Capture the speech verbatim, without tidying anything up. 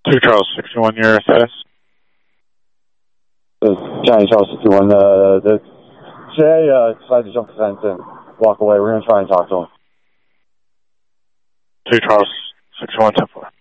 two Charles sixty-one, your status? The Johnny Charles sixty-one, uh, the Jay uh, decided to jump the fence and walk away. We're going to try and talk to him. two Charles sixty-one, ten four.